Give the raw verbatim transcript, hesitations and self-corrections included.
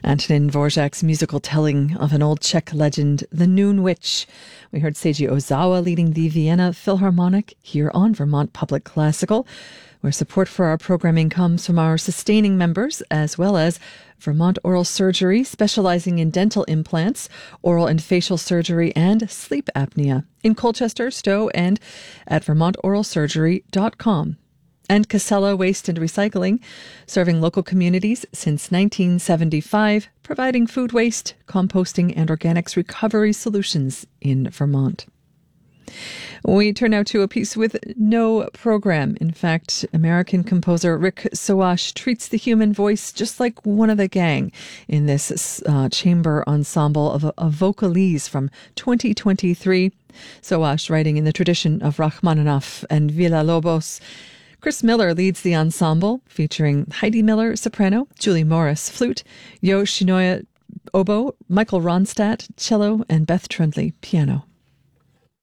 Antonin Dvorak's musical telling of an old Czech legend, The Noon Witch. We heard Seiji Ozawa leading the Vienna Philharmonic here on Vermont Public Classical, where support for our programming comes from our sustaining members, as well as Vermont Oral Surgery, specializing in dental implants, oral and facial surgery, and sleep apnea in Colchester, Stowe, and at vermont oral surgery dot com. And Casella Waste and Recycling, serving local communities since nineteen seventy-five, providing food waste, composting, and organics recovery solutions in Vermont. We turn now to a piece with no program. In fact, American composer Rick Soash treats the human voice just like one of the gang in this uh, chamber ensemble of, of vocalese from twenty twenty-three. Soash writing in the tradition of Rachmaninoff and Villa-Lobos. Chris Miller leads the ensemble, featuring Heidi Miller, soprano, Julie Morris, flute, Yo Shinoya, oboe, Michael Ronstadt, cello, and Beth Trundley, piano.